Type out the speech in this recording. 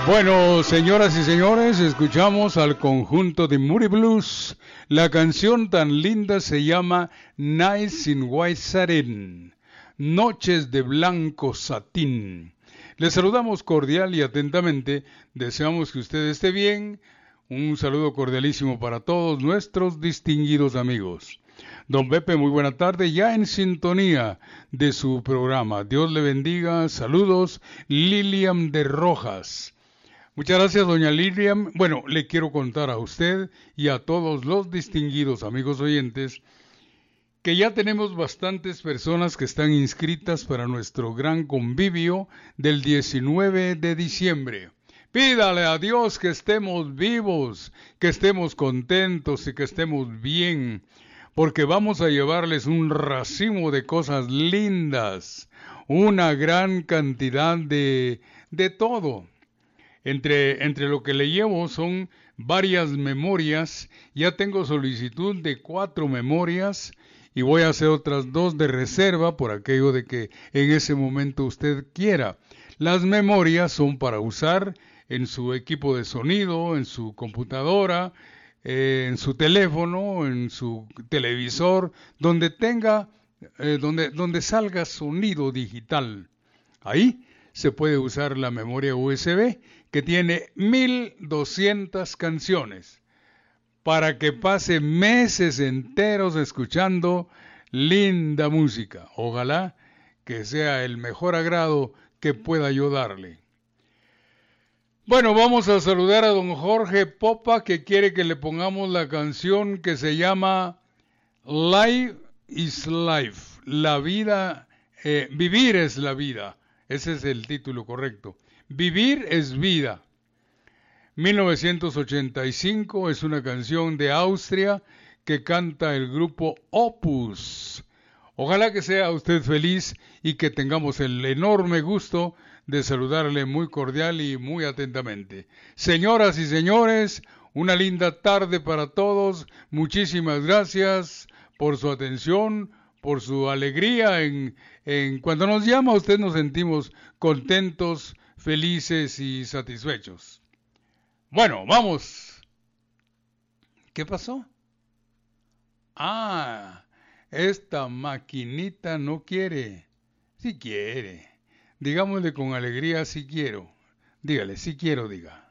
Bueno, señoras y señores, escuchamos al conjunto de Moody Blues. La canción tan linda se llama Nights in White Satin, Noches de Blanco Satín. Les saludamos cordial y atentamente, deseamos que usted esté bien. Un saludo cordialísimo para todos nuestros distinguidos amigos. Don Pepe, muy buena tarde, ya en sintonía de su programa. Dios le bendiga, saludos, Lilian de Rojas. Muchas gracias, doña Lilian. Bueno, le quiero contar a usted y a todos los distinguidos amigos oyentes que ya tenemos bastantes personas que están inscritas para nuestro gran convivio del 19 de diciembre. Pídale a Dios que estemos vivos, que estemos contentos y que estemos bien, porque vamos a llevarles un racimo de cosas lindas, una gran cantidad de todo. Entre lo que le llevo son varias memorias. Ya tengo solicitud de 4 memorias y voy a hacer otras 2 de reserva por aquello de que en ese momento usted quiera. Las memorias son para usar en su equipo de sonido, en su computadora, en su teléfono, en su televisor, donde tenga, donde salga sonido digital. Ahí se puede usar la memoria USB que tiene 1200 canciones para que pase meses enteros escuchando linda música. Ojalá que sea el mejor agrado que pueda yo darle. Bueno, vamos a saludar a don Jorge Popa, que quiere que le pongamos la canción que se llama Life is Life. La vida, vivir es la vida. Ese es el título correcto. Vivir es vida. 1985 es una canción de Austria que canta el grupo Opus. Ojalá que sea usted feliz y que tengamos el enorme gusto de saludarle muy cordial y muy atentamente. Señoras y señores, una linda tarde para todos. Muchísimas gracias por su atención, por su alegría. Cuando nos llama, usted nos sentimos contentos, felices y satisfechos. Bueno, vamos. ¿Qué pasó? Ah, esta maquinita no quiere. Sí quiere. Digámosle con alegría, sí quiero. Dígale, sí quiero, diga.